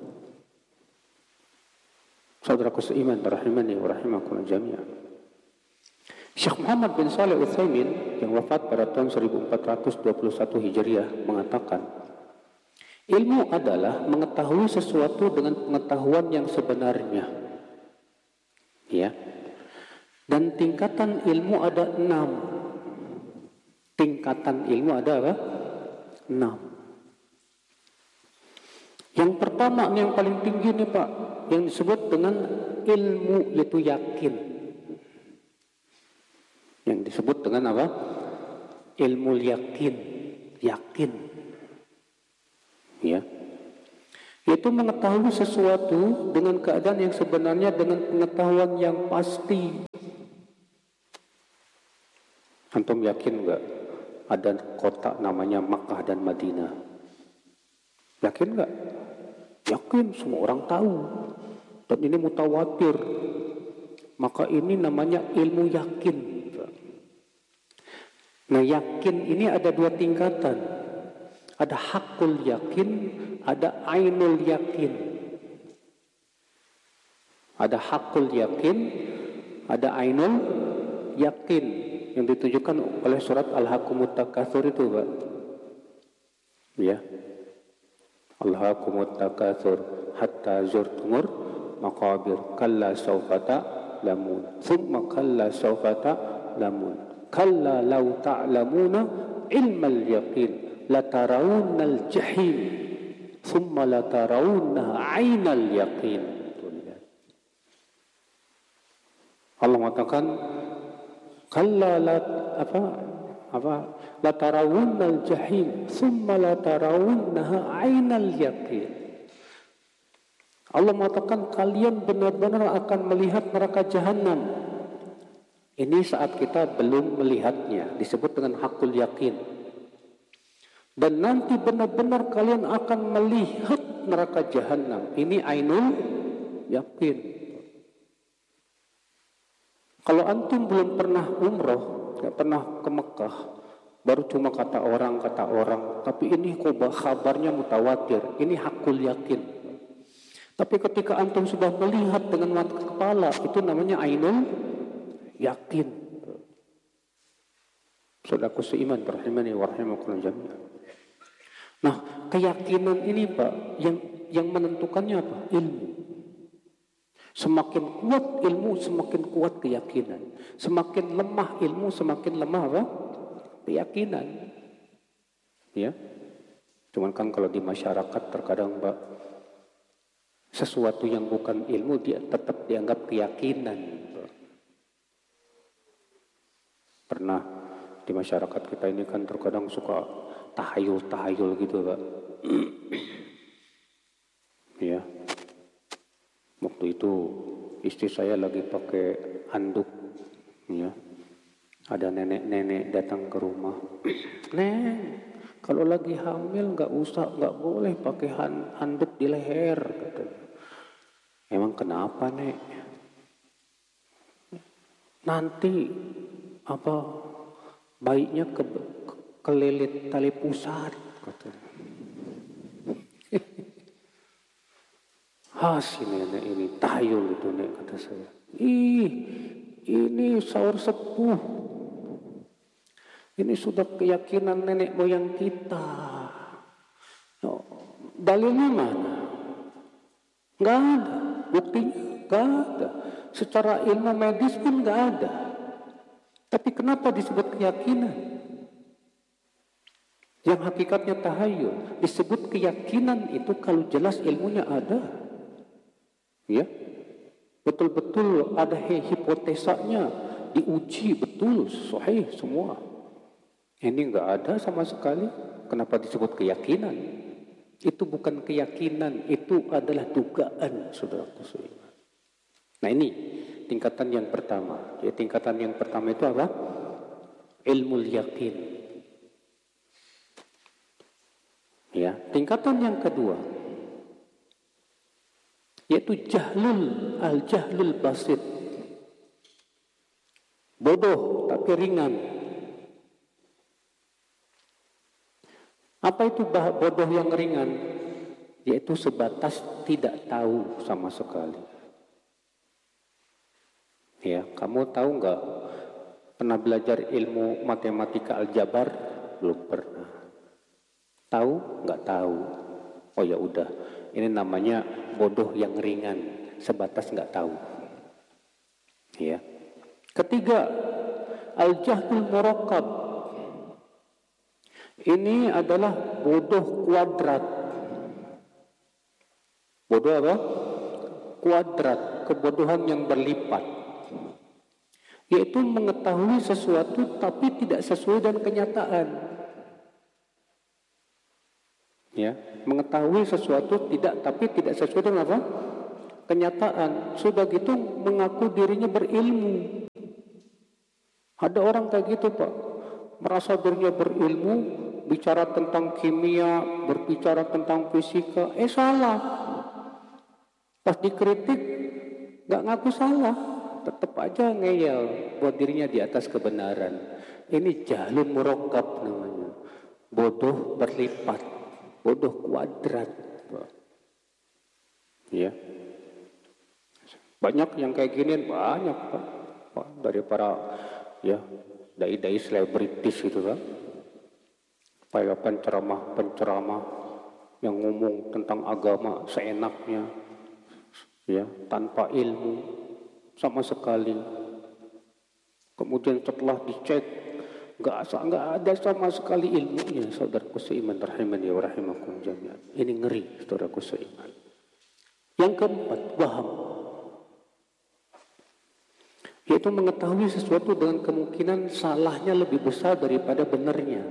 Saudaraku seiman rahimani wa rahimakumullah jami'an. Syekh Muhammad bin Shalih Al-Utsaimin yang wafat pada tahun seribu empat ratus dua puluh satu Hijriah mengatakan, ilmu adalah mengetahui sesuatu dengan pengetahuan yang sebenarnya. Ya. Dan tingkatan ilmu ada enam. Tingkatan ilmu ada apa? Enam. Yang pertama, yang paling tinggi nih Pak, yang disebut dengan ilmu, yaitu yakin. Yang disebut dengan apa? Ilmu yakin. Yakin. Ya. Yaitu yaitu mengetahui sesuatu dengan keadaan yang sebenarnya dengan pengetahuan yang pasti. Antum yakin nggak ada kota namanya Makkah dan Madinah? Yakin nggak? Yakin, semua orang tahu. Dan ini mutawatir. Maka ini namanya ilmu yakin. Nah, yakin ini ada dua tingkatan. Ada hakul yakin, ada ainul yakin. Ada hakul yakin, ada ainul yakin yang ditujukan oleh surat Al-Hakumut Takatsur itu, Pak. Ya. Al-Hakumut Takatsur hatta zurtumur maqabir kalla sawfa ta'lamun thumma kalla sawfa ta'lamun kalla law ta'lamuna ilmal yaqin latarawunnal jahim thumma latarawunnaha 'ainal yaqin. Allah mengatakan kalla la apa apa latarawunnal jahim thumma latarawunnaha 'ainal yaqin. Allah mengatakan kalian benar-benar akan melihat neraka jahanam. Ini saat kita belum melihatnya, disebut dengan hakul yakin. Dan nanti benar-benar kalian akan melihat neraka jahanam. Ini ainul yakin. Kalau antum belum pernah umroh, tidak pernah ke Mekah, baru cuma kata orang, kata orang, tapi ini kok kabarnya mutawatir, ini hakul yakin. Tapi ketika antum sudah melihat dengan mata kepala, itu namanya ainul yakin. Saudaraku seiman, rahimani wa rahimakumullah jami'an. Nah, keyakinan ini Pak, yang yang menentukannya apa? Ilmu. Semakin kuat ilmu, semakin kuat keyakinan. Semakin lemah ilmu, semakin lemah apa? Keyakinan. Ya. Cuman kan kalau di masyarakat terkadang Pak, sesuatu yang bukan ilmu dia tetap dianggap keyakinan. Pernah di masyarakat kita ini kan terkadang suka tahayul-tahayul gitu Pak. Ya. Waktu itu istri saya lagi pakai handuk, ya. Ada nenek-nenek datang ke rumah. Neng, kalau lagi hamil nggak usah, nggak boleh pakai handuk di leher. Katanya. Emang kenapa nek? Nanti apa bayinya ke, ke, kelilit tali pusat. Katanya. Has ini nenek ini tahayul itu nek kata saya. Ih, ini sahur sepuh. Ini sudah keyakinan nenek moyang kita. No, dalilnya mana? Enggak ada. Buktinya enggak ada. Secara ilmu medis pun enggak ada. Tapi kenapa disebut keyakinan? Yang hakikatnya tahayul. Disebut keyakinan itu kalau jelas ilmunya ada. Ya, betul-betul ada hipotesanya, diuji betul, sahih semua. Ini enggak ada sama sekali. Kenapa disebut keyakinan? Itu bukan keyakinan, itu adalah dugaan, saudaraku seiman. Nah ini tingkatan yang pertama. Ya, tingkatan yang pertama itu apa? Ilmu yakin. Ya, tingkatan yang kedua yaitu jahlul al-jahlul basit. Bodoh tapi ringan. Apa itu bodoh yang ringan? Yaitu sebatas tidak tahu sama sekali. Ya, kamu tahu nggak? Pernah belajar ilmu matematika aljabar? Belum pernah. Tahu? Nggak tahu. Oh ya udah. Ini namanya bodoh yang ringan, sebatas nggak tahu. Ya. Ketiga, al-jahlul murakkab. Ini adalah bodoh kuadrat. Bodoh apa? Kuadrat, kebodohan yang berlipat. Yaitu mengetahui sesuatu tapi tidak sesuai dengan kenyataan. Ya, mengetahui sesuatu tidak, tapi tidak sesuai dengan apa? Kenyataan. Sudah gitu mengaku dirinya berilmu. Ada orang kayak gitu, Pak. Merasa dirinya berilmu, bicara tentang kimia, berbicara tentang fisika, eh salah. Pas dikritik, nggak ngaku salah, tetap aja ngeyel buat dirinya di atas kebenaran. Ini jahlun murakkab namanya, bodoh berlipat, bodoh kuadrat. Ya, banyak yang kayak gini, banyak Pak, Pak dari para ya dai-dai selebritis gitu kan, para penceramah-penceramah yang ngomong tentang agama seenaknya, ya tanpa ilmu sama sekali. Kemudian setelah dicek nggak nggak ada sama sekali ilmunya. Saudaraku seiman rahimani wa rahimakum jami'an. Ini ngeri, saudaraku seiman. Yang keempat, waham, yaitu mengetahui sesuatu dengan kemungkinan salahnya lebih besar daripada benarnya.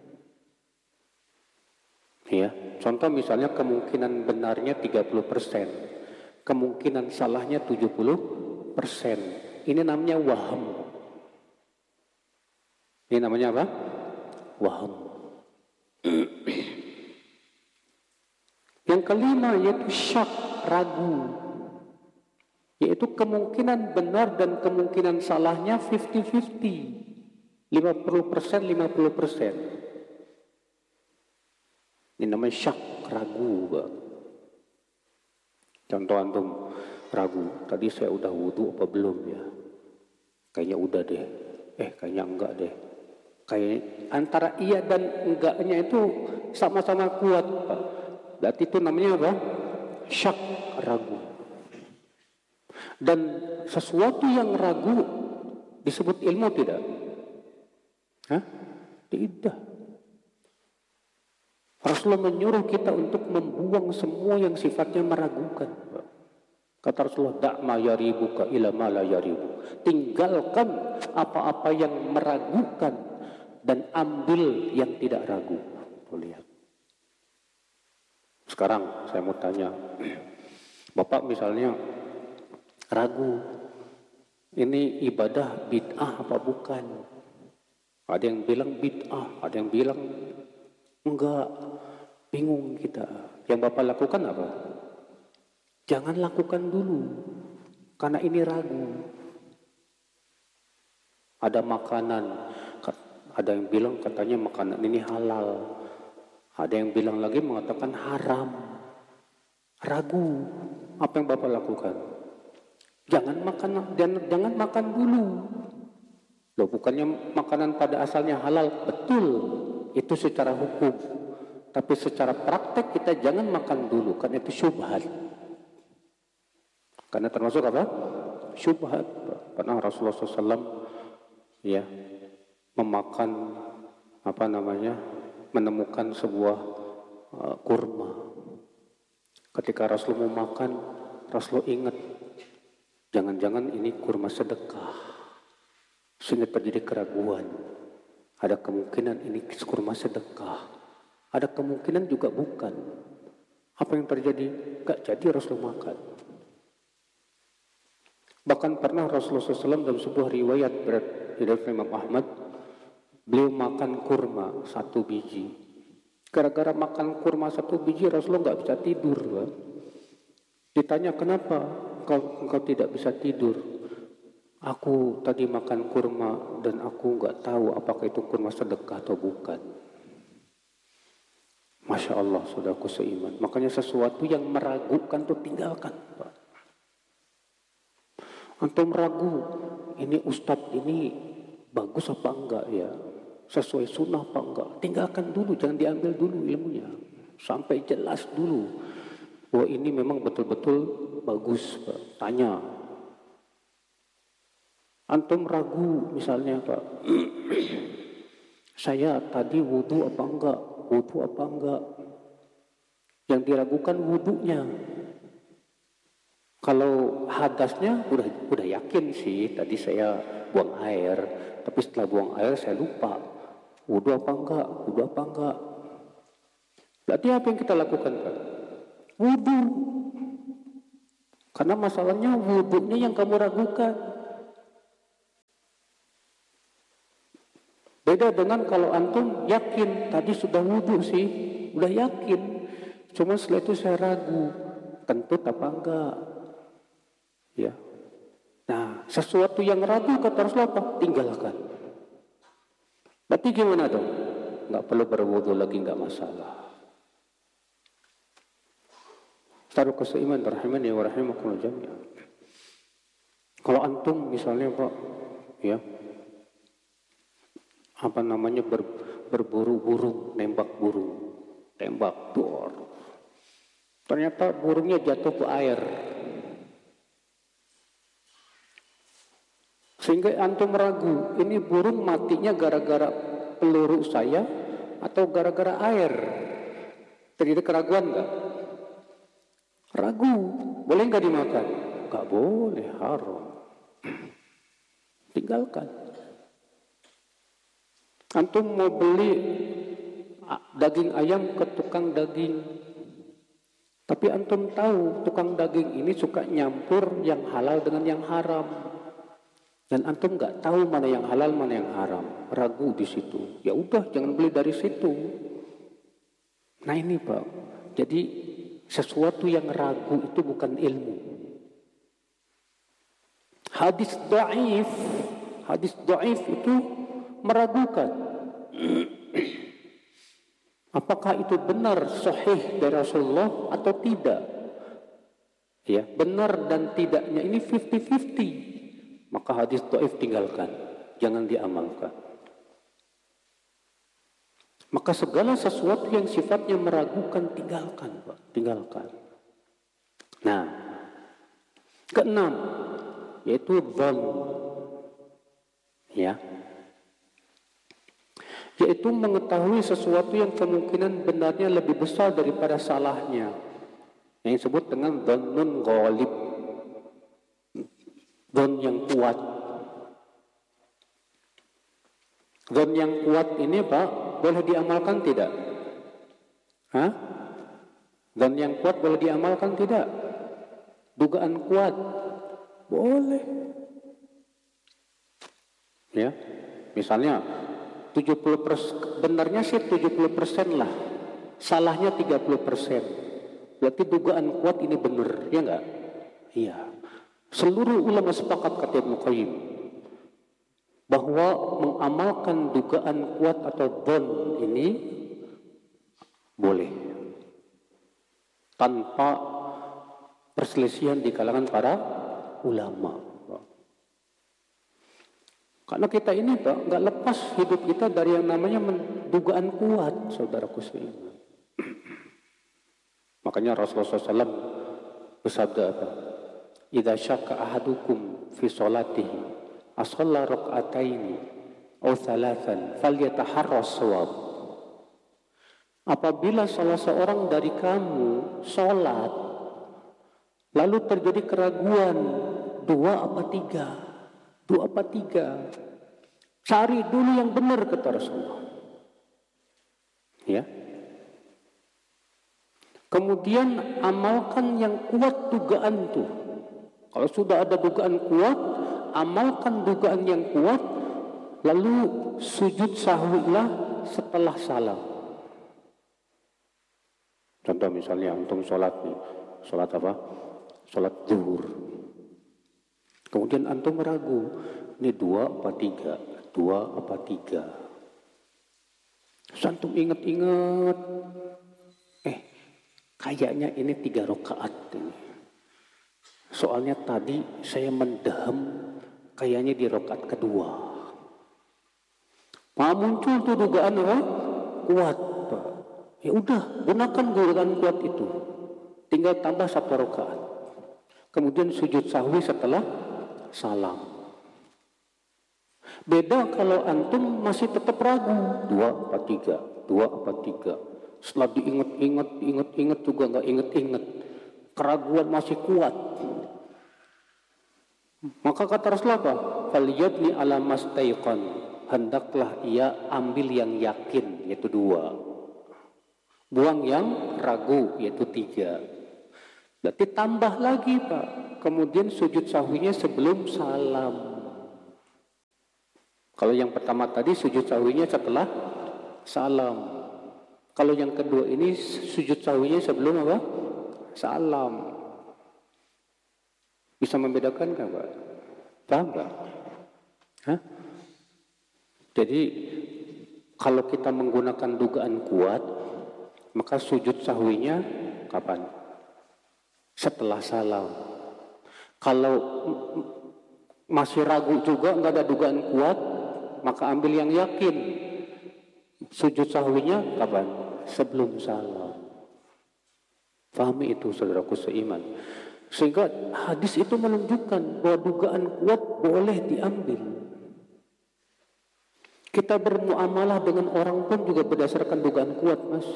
Ya, contoh misalnya kemungkinan benarnya tiga puluh persen, kemungkinan salahnya tujuh puluh persen. Ini namanya waham. Ini namanya apa? Waham. Yang kelima yaitu syak, ragu. Yaitu kemungkinan benar dan kemungkinan salahnya lima puluh lima puluh. lima puluh persen, lima puluh persen. Ini namanya syak, ragu, Pak. Contoh antum ragu, tadi saya udah wudu apa belum ya? Kayaknya udah deh. Eh, kayaknya enggak deh. Kayak antara iya dan enggaknya itu sama-sama kuat, Pak. Berarti itu namanya apa? Syak, ragu. Dan sesuatu yang ragu disebut ilmu tidak? Hah? Tidak. Rasulullah menyuruh kita untuk membuang semua yang sifatnya meragukan. Kata Rasulullah, da'ma yaribuka ila ma la yaribu. Tinggalkan apa-apa yang meragukan dan ambil yang tidak ragu. Lihat. Sekarang saya mau tanya, Bapak misalnya ragu, ini ibadah bid'ah apa bukan? Ada yang bilang bid'ah, ada yang bilang enggak, bingung kita. Yang Bapak lakukan apa? Jangan lakukan dulu, karena ini ragu. Ada makanan, ada yang bilang katanya makanan ini halal. Ada yang bilang lagi mengatakan haram. Ragu, apa yang Bapak lakukan? Jangan makan, jangan, jangan makan dulu. Loh, bukannya makanan pada asalnya halal? Betul, itu secara hukum. Tapi secara praktek kita jangan makan dulu, karena itu syubhat. Karena termasuk apa? Syubhat. Pernah Rasulullah shallallahu alaihi wasallam ya memakan apa namanya, menemukan sebuah uh, kurma. Ketika Rasulullah mau makan, Rasulullah ingat, jangan-jangan ini kurma sedekah, sehingga terjadi keraguan. Ada kemungkinan ini kurma sedekah, ada kemungkinan juga bukan. Apa yang terjadi? Gak jadi Rasulullah makan. Bahkan pernah Rasulullah shallallahu alaihi wasallam dalam sebuah riwayat dari Imam Ahmad, beliau makan kurma satu biji. Gara-gara makan kurma satu biji, Rasulullah nggak bisa tidur. Kan? Ditanya, kenapa engkau, engkau tidak bisa tidur? Aku tadi makan kurma dan aku nggak tahu apakah itu kurma sedekah atau bukan. Masya Allah, saudaraku seiman. Makanya sesuatu yang meragukan itu tinggalkan, Pak. Antum ragu, ini ustadz ini bagus apa enggak ya? Sesuai sunnah apa enggak? Tinggalkan dulu, jangan diambil dulu ilmunya. Sampai jelas dulu. Bahwa ini memang betul-betul bagus, Pak. Tanya. Antum ragu misalnya, Pak. Saya tadi wudu apa enggak? Wudu apa enggak? Yang diragukan wudunya. Kalau hadasnya udah udah yakin sih, tadi saya buang air, tapi setelah buang air saya lupa wudu apa enggak, wudu apa enggak. Berarti apa yang kita lakukan, Pak? Wudu. Karena masalahnya wudunya yang kamu ragukan. Beda dengan kalau antum yakin, tadi sudah wudu sih, udah yakin. Cuma setelah itu saya ragu, kentut apa enggak. Ya. Nah, sesuatu yang ragu kata Rasulullah apa? Tinggalkan. Berarti gimana dong? Enggak perlu berwudu lagi, enggak masalah. Taruh keseiman rahimani wa rahimakumullah jami'an. Kalau antum misalnya Pak, ya, apa namanya ber, berburu burung, nembak burung, tembak dor. Ternyata burungnya jatuh ke air. Sehingga antum ragu, ini burung matinya gara-gara peluru saya atau gara-gara air. Terjadi keraguan enggak? Ragu, boleh nggak dimakan? Nggak boleh, haram. Tinggalkan. Antum mau beli daging ayam ke tukang daging, tapi antum tahu tukang daging ini suka nyampur yang halal dengan yang haram, dan antum nggak tahu mana yang halal mana yang haram, ragu di situ. Ya udah, jangan beli dari situ. Nah ini Pak, jadi sesuatu yang ragu itu bukan ilmu. Hadis dhaif, hadis dhaif itu meragukan. Apakah itu benar sahih dari Rasulullah atau tidak? Ya, benar dan tidaknya ini fifty fifty. Maka hadis dhaif tinggalkan, jangan diamalkan. Maka segala sesuatu yang sifatnya meragukan tinggalkan, Pak, tinggalkan. Nah, keenam yaitu dzan, ya, yaitu mengetahui sesuatu yang kemungkinan benarnya lebih besar daripada salahnya, yang disebut dengan dzannun ghalib, dzan yang kuat. Dzan yang kuat ini Pak, boleh diamalkan tidak? Hah? Dan yang kuat boleh diamalkan tidak? Dugaan kuat boleh. Ya, misalnya tujuh puluh persen, benarnya sih tujuh puluh persen lah, salahnya tiga puluh persen. Berarti dugaan kuat ini benar, ya enggak? Iya. Seluruh ulama sepakat kata Ibnu Qayyim bahwa mengamalkan dugaan kuat atau dzan ini boleh tanpa perselisihan di kalangan para ulama. Karena kita ini Pak nggak lepas hidup kita dari yang namanya dugaan kuat, saudaraku seiman. Makanya Rasulullah shallallahu alaihi wasallam bersabda apa? Idza syakka ahadukum fi sholatihi ashalla rak'ataini aw thalathan falyataharras shawab. Apabila salah seorang dari kamu sholat lalu terjadi keraguan dua apa tiga, dua apa tiga, cari dulu yang benar kata Rasulullah. Ya. Kemudian amalkan yang kuat dugaan tuh. Kalau sudah ada dugaan kuat, amalkan dugaan yang kuat, lalu sujud sahwilah setelah salam. Contoh misalnya antum sholat nih, sholat apa? Sholat zuhur. Kemudian antum ragu, ini dua apa tiga? Dua apa tiga? Terus antum ingat-ingat, eh kayaknya ini tiga rakaat ini. Soalnya tadi saya mendaham kayaknya di rakaat kedua. Nah, muncul tuh dugaan apa? Kuat, Pak. Ya udah, gunakan dugaan kuat itu. Tinggal tambah satu rakaat. Kemudian sujud sahwi setelah salam. Beda kalau antum masih tetap ragu, dua apa tiga, dua apa tiga. Setelah diingat-ingat, diingat-ingat juga nggak ingat-ingat. Keraguan masih kuat. Maka kata Rasulullah apa? Falyadni ala mastaiqan. Hendaklah ia ambil yang yakin, yaitu dua. Buang yang ragu, yaitu tiga. Berarti tambah lagi Pak. Kemudian sujud sahwinya sebelum salam. Kalau yang pertama tadi sujud sahwinya setelah salam. Kalau yang kedua ini sujud sahwinya sebelum apa? Salam. Bisa membedakan nggak Pak? Paham nggak? Hah? Jadi kalau kita menggunakan dugaan kuat, maka sujud sahwinya kapan? Setelah salam. Kalau masih ragu juga, nggak ada dugaan kuat, maka ambil yang yakin. Sujud sahwinya kapan? Sebelum salam. Fahami itu saudaraku seiman. Sehingga hadis itu menunjukkan bahwa dugaan kuat boleh diambil. Kita bermuamalah dengan orang pun juga berdasarkan dugaan kuat, Mas.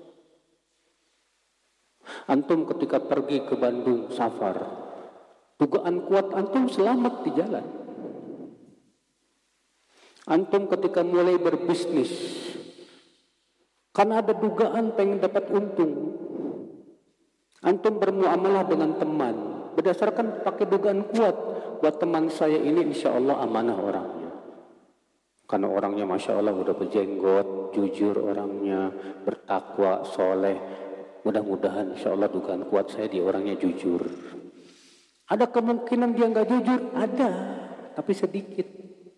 Antum ketika pergi ke Bandung safar, dugaan kuat antum selamat di jalan. Antum ketika mulai berbisnis, karena ada dugaan pengen dapat untung, antum bermuamalah dengan teman, berdasarkan pakai dugaan kuat, buat teman saya ini insya Allah amanah orangnya. Karena orangnya masya Allah udah berjenggot, jujur orangnya, bertakwa, soleh. Mudah-mudahan insya Allah dugaan kuat saya dia orangnya jujur. Ada kemungkinan dia nggak jujur? Ada, tapi sedikit.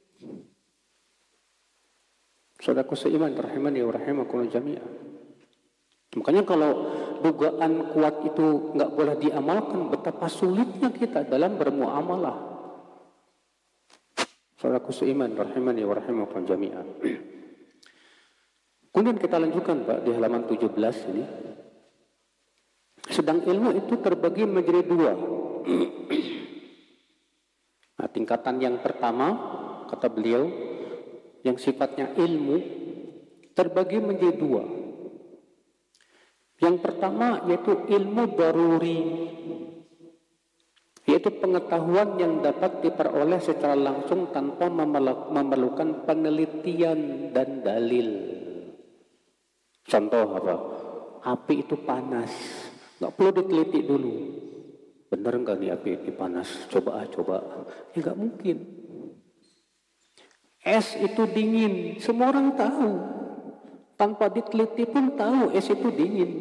Saudaraku seiman, rahimani wa rahimakumullah jami'ah. Makanya kalau dugaan kuat itu nggak boleh diamalkan, betapa sulitnya kita dalam bermuamalah. Saudaraku seiman, rahimani wa rahimakumullah jami'ah. Kemudian kita lanjutkan Pak di halaman tujuh belas ini. Sedang ilmu itu terbagi menjadi dua. Nah, tingkatan yang pertama, kata beliau, yang sifatnya ilmu, terbagi menjadi dua. Yang pertama yaitu ilmu daruri, yaitu pengetahuan yang dapat diperoleh secara langsung tanpa memerlukan penelitian dan dalil. Contoh apa? Api itu panas, nggak perlu diteliti dulu. Bener nggak nih api ini panas? Coba ah, coba. Ya nggak mungkin. Es itu dingin, semua orang tahu. Tanpa diteliti pun tahu es itu dingin.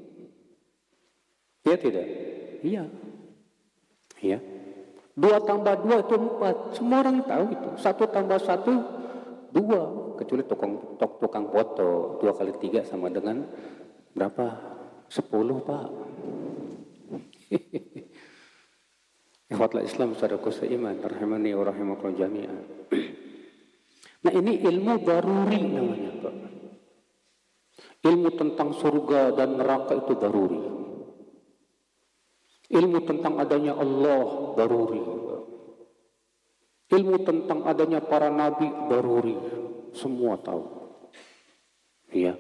Ya tidak? Iya. Iya. Dua tambah dua itu empat. Semua orang tahu itu. Satu tambah satu dua. Kecuali tukang tok, tukang foto. Dua kali tiga sama dengan berapa? Sepuluh Pak. Ikhwatul Islam saudaraku seiman, rahimani wa rahimakumullah jami'an. Nah ini ilmu daruri namanya Pak. Ilmu tentang surga dan neraka itu daruri. Ilmu tentang adanya Allah daruri. Ilmu tentang adanya para nabi daruri. Semua tahu. Iya.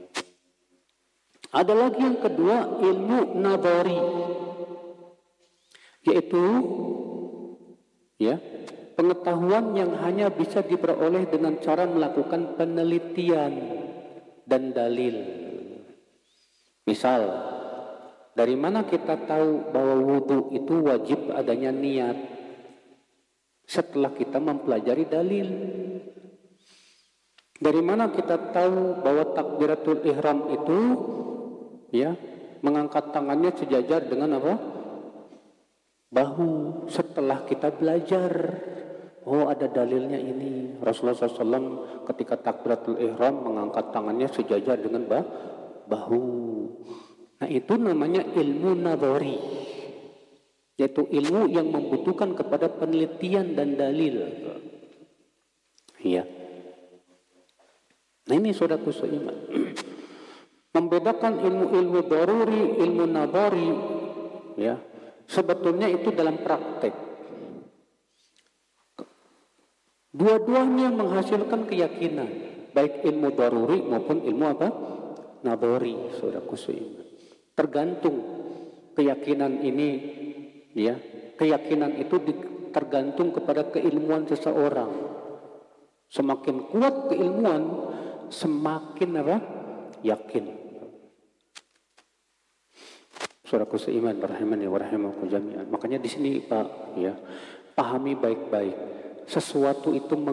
Ada lagi yang kedua ilmu nadari, yaitu ya pengetahuan yang hanya bisa diperoleh dengan cara melakukan penelitian dan dalil. Misal, dari mana kita tahu bahwa wudhu itu wajib adanya niat? Setelah kita mempelajari dalil. Dari mana kita tahu bahwa takbiratul ihram itu ya mengangkat tangannya sejajar dengan apa? Bahu. Setelah kita belajar, oh ada dalilnya ini. Rasulullah shallallahu alaihi wasallam ketika takbiratul ihram mengangkat tangannya sejajar dengan bah, bahu. Nah itu namanya ilmu nadhari, yaitu ilmu yang membutuhkan kepada penelitian dan dalil. Iya. Nah ini saudaraku seiman. Membedakan ilmu-ilmu daruri, ilmu nadhari, ya sebetulnya itu dalam praktek. Dua-duanya menghasilkan keyakinan, baik ilmu daruri maupun ilmu apa? Nadhari, saudaraku seiman. Tergantung keyakinan ini, ya keyakinan itu tergantung kepada keilmuan seseorang. Semakin kuat keilmuan, semakin apa? Yakin. Saudaraku seiman, rahimani wa rahimakum jami'an. Makanya di sini Pak, ya, pahami baik-baik. Sesuatu itu